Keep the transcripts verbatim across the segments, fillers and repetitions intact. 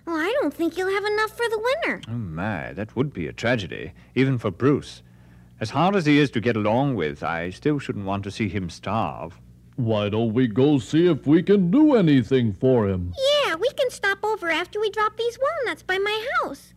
Well, I don't think you'll have enough for the winter. Oh, my, that would be a tragedy, even for Bruce. As hard as he is to get along with, I still shouldn't want to see him starve. Why don't we go see if we can do anything for him? Yeah, we can stop over after we drop these walnuts by my house.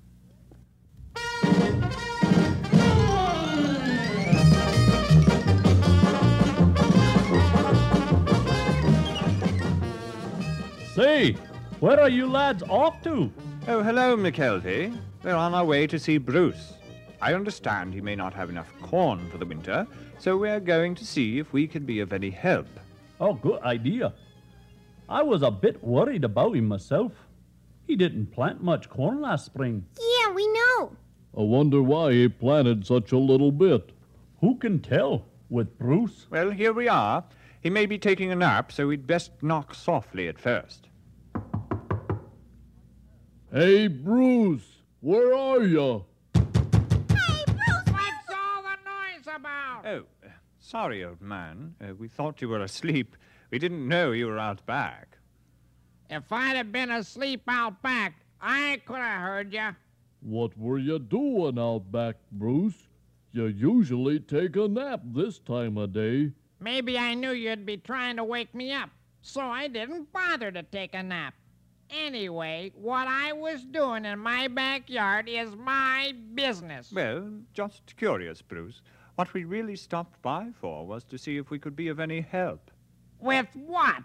Say, where are you lads off to? Oh, hello, McKelvey. We're on our way to see Bruce. I understand he may not have enough corn for the winter, so we're going to see if we can be of any help. Oh, good idea. I was a bit worried about him myself. He didn't plant much corn last spring. Yeah, we know. I wonder why he planted such a little bit. Who can tell with Bruce? Well, here we are. He may be taking a nap, so we'd best knock softly at first. Hey, Bruce, where are you? Hey, Bruce! What's all the noise about? Oh, uh, sorry, old man. Uh, we thought you were asleep. We didn't know you were out back. If I'd have been asleep out back, I could have heard you. What were you doing out back, Bruce? You usually take a nap this time of day. Maybe I knew you'd be trying to wake me up, so I didn't bother to take a nap. Anyway, what I was doing in my backyard is my business. Well, just curious, Bruce. What we really stopped by for was to see if we could be of any help. With what?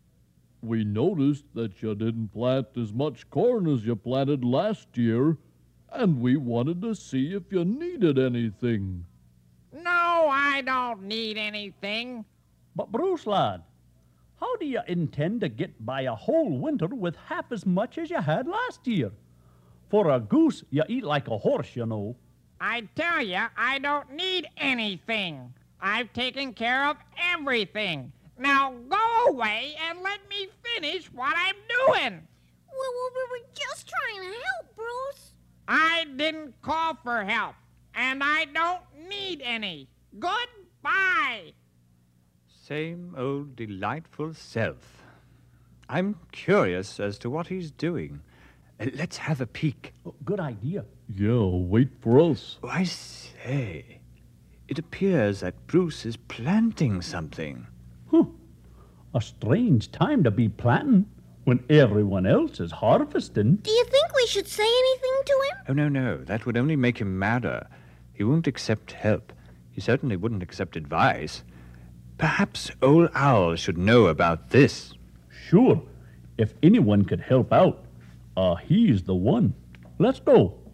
We noticed that you didn't plant as much corn as you planted last year, and we wanted to see if you needed anything. No, I don't need anything. But Bruce, lad, how do you intend to get by a whole winter with half as much as you had last year? For a goose, you eat like a horse, you know. I tell you, I don't need anything. I've taken care of everything. Now go away and let me finish what I'm doing. Well, well, we were just trying to help, Bruce. I didn't call for help, and I don't need any. Goodbye. Same old delightful self. I'm curious as to what he's doing. Uh, let's have a peek. Oh, good idea. Yeah, wait for us. Oh, I say. It appears that Bruce is planting something. Huh. A strange time to be planting when everyone else is harvesting. Do you think we should say anything to him? Oh, no, no. That would only make him madder. He won't accept help. He certainly wouldn't accept advice. Perhaps Old Owl should know about this. Sure. If anyone could help out, uh, he's the one. Let's go.